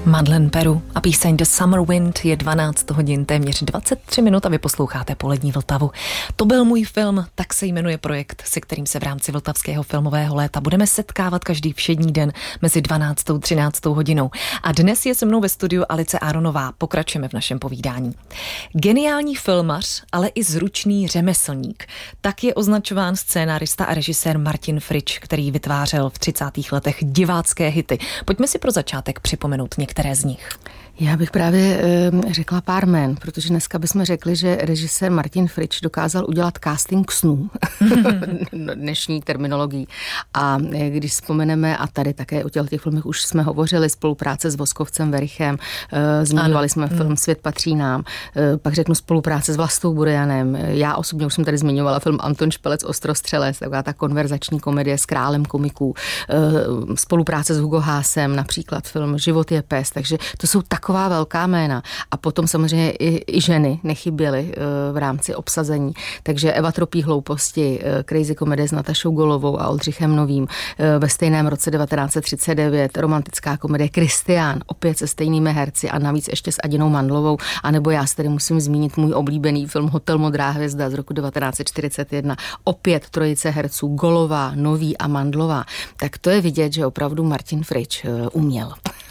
Madeleine Peru a píseň The Summer Wind. Je 12 hodin, téměř 23 minut a vy posloucháte Polední Vltavu. To byl můj film, tak se jmenuje projekt, se kterým se v rámci Vltavského filmového léta budeme setkávat každý všední den mezi 12. a 13. hodinou. A dnes je se mnou ve studiu Alice Aronová. Pokračujeme v našem povídání. Geniální filmař, ale i zručný řemeslník. Tak je označován scénárista a režisér Martin Fritsch, který vytvářel v 30. letech divácké hity. Pojďme si pro začátek připomenout některé z nich. Já bych právě řekla pár jmen, protože dneska bychom řekli, že režisér Martin Fritsch dokázal udělat casting snů dnešní terminologií. A když vzpomeneme, a tady také o těch filmech už jsme hovořili, spolupráce s Voskovcem Werichem, zmiňovali jsme film Svět patří nám, pak řeknu spolupráce s Vlastou Burianem. Já osobně už jsem tady zmiňovala film Anton Špelec Ostrostřelec, taková ta konverzační komedie s králem komiků, spolupráce s Hugo Haasem, například film Život je pes, takže to jsou taková velká jména. A potom samozřejmě i ženy nechyběly v rámci obsazení. Takže Eva tropí hlouposti, Crazy komedie s Natašou Golovou a Oldřichem Novým. Ve stejném roce 1939 romantická komedie Kristián, opět se stejnými herci a navíc ještě s Adinou Mandlovou. A nebo já si tady musím zmínit můj oblíbený film Hotel Modrá hvězda z roku 1941. Opět trojice herců Golová, Nový a Mandlová. Tak to je vidět, že opravdu Martin Fritsch uměl.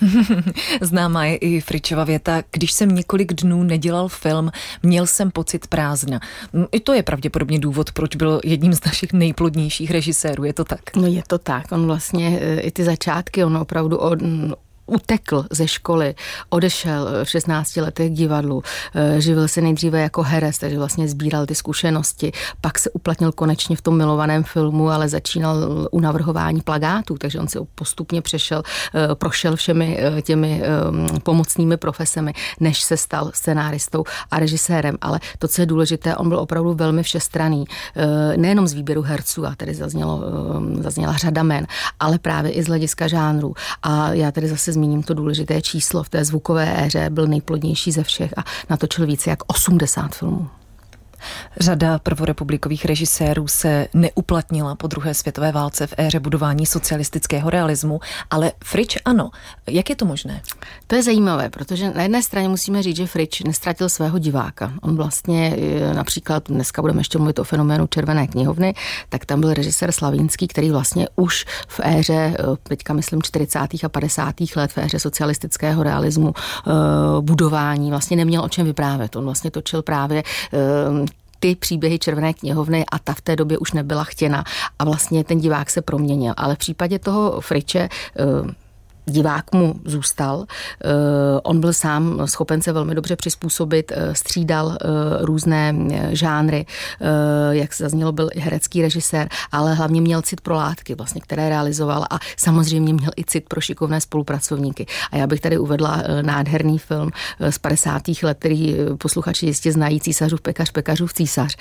Známá je i Fritschova věta, když jsem několik dnů nedělal film, měl jsem pocit prázdna. I to je pravděpodobně důvod, proč byl jedním z našich nejplodnějších režisérů, je to tak? No je to tak, on vlastně i ty začátky, on opravdu utekl ze školy, odešel v 16 letech k divadlu, živil se nejdříve jako herec, takže vlastně sbíral ty zkušenosti, pak se uplatnil konečně v tom milovaném filmu, ale začínal u navrhování plakátů, takže on si postupně prošel všemi těmi pomocnými profesemi, než se stal scenáristou a režisérem, ale to, co je důležité, on byl opravdu velmi všestranný, nejenom z výběru herců, a tady zazněla řada jmen, ale právě i z hlediska žánru. A já tady zase zmíním to důležité číslo. V té zvukové éře byl nejplodnější ze všech a natočil více jak 80 filmů. Řada prvorepublikových režisérů se neuplatnila po druhé světové válce v éře budování socialistického realismu, ale Fritsch ano. Jak je to možné? To je zajímavé, protože na jedné straně musíme říct, že Fritsch nestratil svého diváka. On vlastně například, dneska budeme ještě mluvit o fenoménu Červené knihovny, tak tam byl režisér Slavínský, který vlastně už v éře, teďka myslím 40. a 50. let, v éře socialistického realismu budování vlastně neměl o čem vyprávět. On vlastně točil právě ty příběhy Červené knihovny a ta v té době už nebyla chtěna a vlastně ten divák se proměnil. Ale v případě toho Fritsche divák mu zůstal. On byl sám schopen se velmi dobře přizpůsobit, střídal různé žánry, jak zaznělo, byl i herecký režisér, ale hlavně měl cit pro látky, vlastně, které realizoval a samozřejmě měl i cit pro šikovné spolupracovníky. A já bych tady uvedla nádherný film z 50. let, který posluchači jistě znají, Císařův pekař, pekařův císař.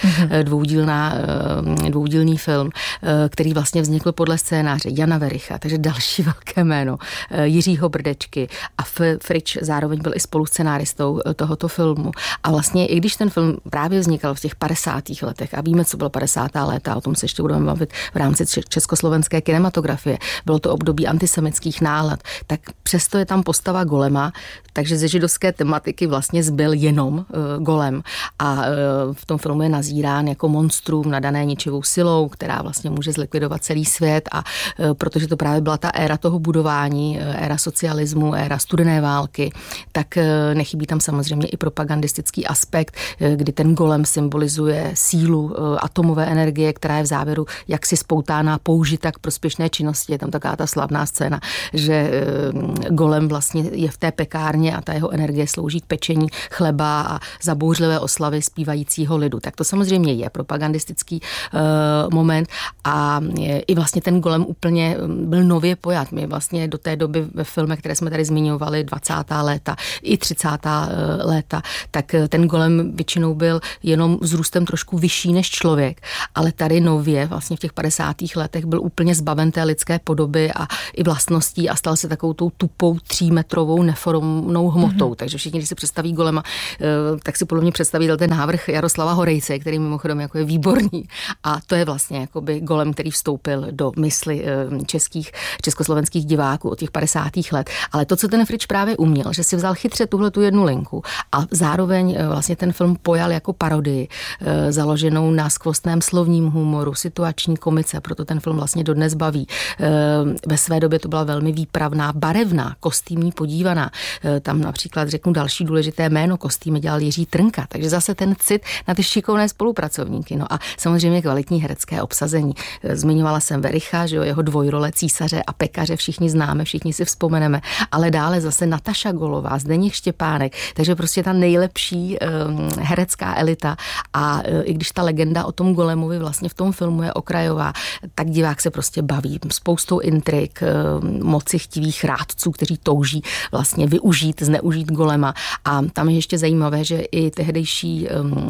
Dvoudílný film, který vlastně vznikl podle scénáře Jana Wericha, takže další velké jméno. Jiřího Brdečky a Fritsch zároveň byl i spoluscenáristou tohoto filmu. A vlastně i když ten film právě vznikal v těch 50. letech a víme, co bylo 50. léta, o tom se ještě budeme bavit v rámci československé kinematografie, bylo to období antisemitských nálad, tak přesto je tam postava Golema, takže ze židovské tematiky vlastně zbyl jenom Golem a v tom filmu je nazírán jako monstrum nadané ničivou silou, která vlastně může zlikvidovat celý svět a protože to právě byla ta éra toho budování, éra socialismu, éra studené války, tak nechybí tam samozřejmě i propagandistický aspekt, kdy ten golem symbolizuje sílu atomové energie, která je v závěru jaksi spoutána, použita k prospěšné činnosti. Je tam taková ta slavná scéna, že golem vlastně je v té pekárně a ta jeho energie slouží k pečení chleba a za bouřlivé oslavy zpívajícího lidu. Tak to samozřejmě je propagandistický moment a i vlastně ten golem úplně byl nově pojat. My vlastně do té doby ve filmech, které jsme tady zmiňovali, 20. léta i 30. léta, tak ten golem většinou byl jenom vzrůstem trošku vyšší než člověk, ale tady nově vlastně v těch 50. letech byl úplně zbaven té lidské podoby a i vlastností a stal se takovou tou tupou 3metrovou neformnou hmotou. Takže všichni, když si představí golema, tak si podle mě představí ten návrh Jaroslava Horejce, který mimochodem jako je výborný. A to je vlastně jakoby golem, který vstoupil do mysli československých diváků od těch 50. let. Ale to, co ten Fritsch právě uměl, že si vzal chytře tu jednu linku a zároveň vlastně ten film pojal jako parodii, založenou na skvostném slovním humoru, situační komice, proto ten film vlastně dodnes baví. Ve své době to byla velmi výpravná, barevná, kostýmní podívaná. Tam například řeknu další důležité jméno kostýmy dělal Jiří Trnka, takže zase ten cit na ty šikovné spolupracovníky. No a samozřejmě kvalitní herecké obsazení. Zmiňovala jsem Wericha, že jo, jeho dvojrole císaře a pekaře všichni známe, všichni si vzpomeneme, ale dále zase Nataša Golová, Zdeněk Štěpánek, takže prostě ta nejlepší herecká elita a i když ta legenda o tom golemovi vlastně v tom filmu je okrajová, tak divák se prostě baví spoustou intrik, moci chtivých rádců, kteří touží vlastně využít, zneužít golema. A tam je ještě zajímavé, že i tehdejší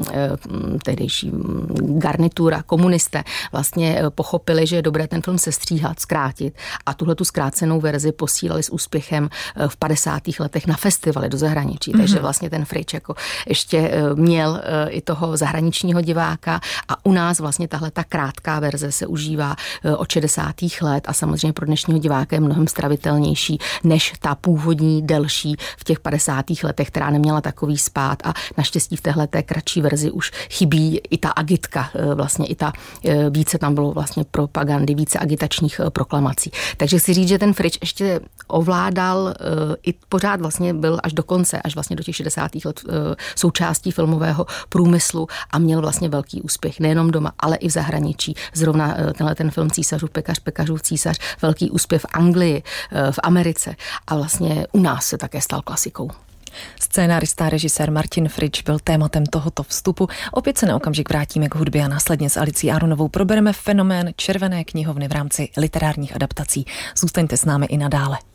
garnitura, komunisté vlastně pochopili, že je dobré ten film sestříhat, zkrátit a tuhletu zkrácenou verzi posílali s úspěchem v 50. letech na festivaly do zahraničí. Takže vlastně ten Fritsch jako ještě měl i toho zahraničního diváka a u nás vlastně tahle ta krátká verze se užívá od 60. let a samozřejmě pro dnešního diváka je mnohem stravitelnější než ta původní delší v těch 50. letech, která neměla takový spád a naštěstí v téhleté kratší verzi už chybí i ta agitka, vlastně i ta více tam bylo vlastně propagandy, více agitačních proklamací. Takže si říct, že ten Fritsch ještě ovládal i pořád vlastně byl až do konce, až vlastně do těch 60. let součástí filmového průmyslu a měl vlastně velký úspěch nejenom doma, ale i v zahraničí. Zrovna tenhle ten film Císařův pekař, pekařův císař, velký úspěch v Anglii, v Americe a vlastně u nás se také stal klasikou. Scénárista a režisér Martin Fritsch byl tématem tohoto vstupu. Opět se na okamžik vrátíme k hudbě a následně s Alicí Aronovou probereme fenomén Červené knihovny v rámci literárních adaptací. Zůstaňte s námi i nadále.